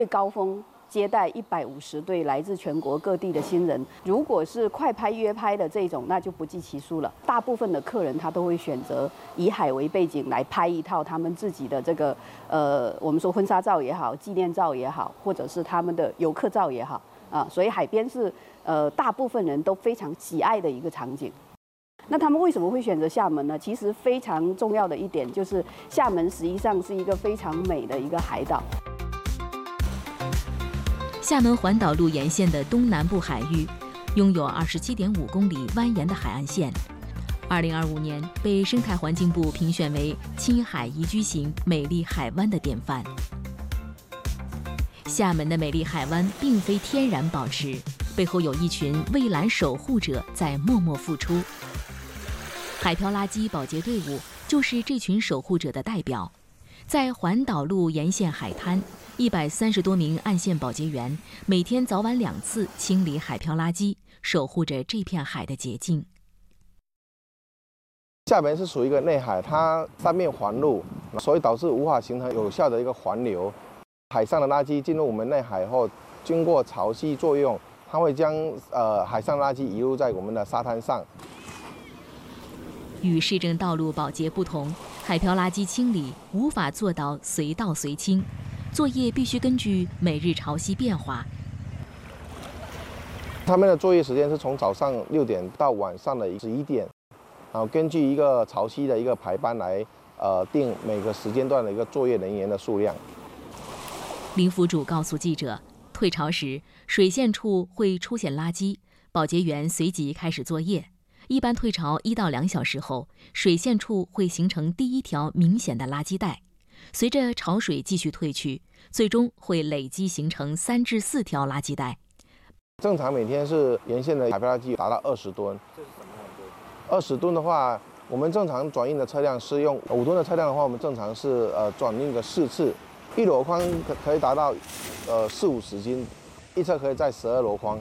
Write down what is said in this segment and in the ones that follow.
最高峰接待150对来自全国各地的新人。如果是快拍约拍的这种，那就不计其数了。大部分的客人他都会选择以海为背景来拍一套他们自己的这个我们说婚纱照也好，纪念照也好，或者是他们的游客照也好啊。所以海边是大部分人都非常喜爱的一个场景。那他们为什么会选择厦门呢？其实非常重要的一点就是，厦门实际上是一个非常美的一个海岛。 厦门环岛路沿线的东南部海域，拥有27.5公里蜿蜒的海岸线。2025年被生态环境部评选为青海宜居型美丽海湾的典范。厦门的美丽海湾并非天然保持，背后有一群蔚蓝守护者在默默付出。海漂垃圾保洁队伍就是这群守护者的代表。在环岛路沿线海滩，130多名岸线保洁员每天早晚2次清理海漂垃圾，守护着这片海的洁净。 厦门是属于一个内海，它三面环路，所以导致无法形成有效的一个环流。海上的垃圾进入我们内海后，经过潮汐作用，它会将海上垃圾遗留在我们的沙滩上。 与市政道路保洁不同，海漂垃圾清理无法做到随到随清，作业必须根据每日潮汐变化。 他们的作业时间是从早上6点到晚上的11点，然后根据一个潮汐的一个排班来定每个时间段的一个作业人员的数量。 林府主告诉记者，退潮时水线处会出现垃圾，保洁员随即开始作业。一般退潮1到2小时后，水线处会形成第一条明显的垃圾带，随着潮水继续退去，最终会累积形成3至4条垃圾带。 正常每天是沿线的海漂垃圾达到20吨。这是什么样的？20吨的话，我们正常转运的车辆是用5吨的车辆的话，我们正常是转运个4次，1箩筐可以达到40-50斤，一车可以载12箩筐。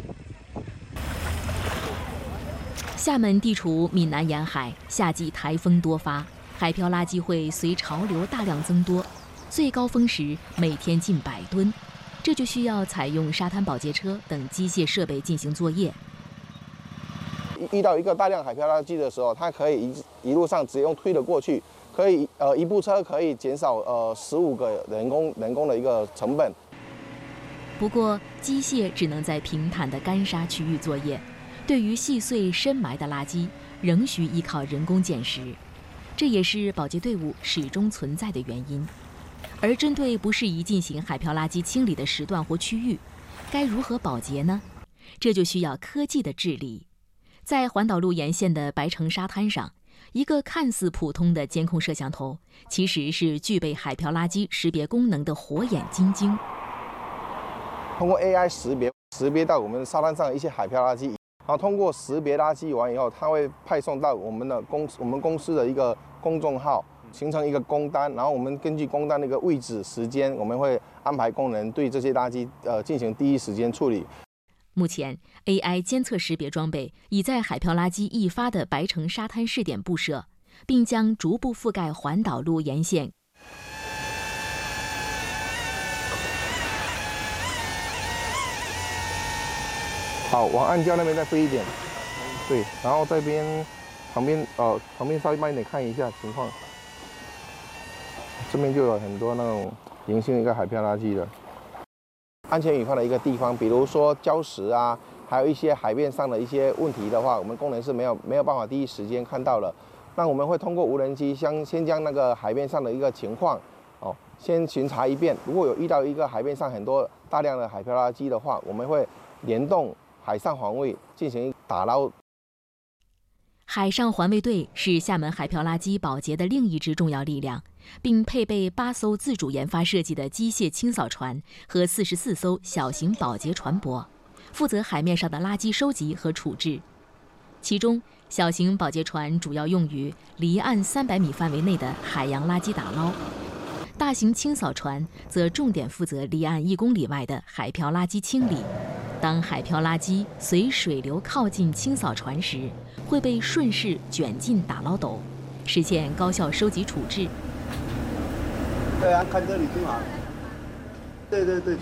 厦门地处闽南沿海，夏季台风多发，海漂垃圾会随潮流大量增多，最高峰时每天近100吨，这就需要采用沙滩保洁车等机械设备进行作业。 遇到一个大量海漂垃圾的时候，它可以一路上直接用推的过去，可以一部车可以减少15个人工的一个成本。 不过机械只能在平坦的干沙区域作业。对于细碎深埋的垃圾，仍需依靠人工捡拾，这也是保洁队伍始终存在的原因。而针对不适宜进行海漂垃圾清理的时段或区域，该如何保洁呢？这就需要科技的治理。在环岛路沿线的白城沙滩上，一个看似普通的监控摄像头，其实是具备海漂垃圾识别功能的火眼金睛。 通过 AI 识别到我们沙滩上的一些海漂垃圾。然后通过识别垃圾完以后，它会派送到我们公司的一个公众号，形成一个工单。然后我们根据工单的一个位置、时间，我们会安排工人对这些垃圾进行第一时间处理。 目前 AI 监测识别装备已在海漂垃圾易发的白城沙滩试点布设，并将逐步覆盖环岛路沿线。 好，往暗礁那边再飞一点，对，然后这边旁边稍微慢一点看一下情况。这边就有很多那种零星一个海漂垃圾的。安全隐患的一个地方，比如说礁石啊，还有一些海面上的一些问题的话，我们工人是没有办法第一时间看到的。那我们会通过无人机先将那个海面上的一个情况先巡查一遍。如果有遇到一个海面上很多大量的海漂垃圾的话，我们会联动海上环卫进行打捞。 海上环卫队是厦门海漂垃圾保洁的另一支重要力量，并配备8艘自主研发设计的机械清扫船和44艘小型保洁船舶，负责海面上的垃圾收集和处置。其中，小型保洁船主要用于离岸300米范围内的海洋垃圾打捞，大型清扫船则重点负责离岸1公里外的海漂垃圾清理。当海漂垃圾随水流靠近清扫船时，会被顺势卷进打捞斗，实现高效收集处置。 对啊，看这里就好。 对对对。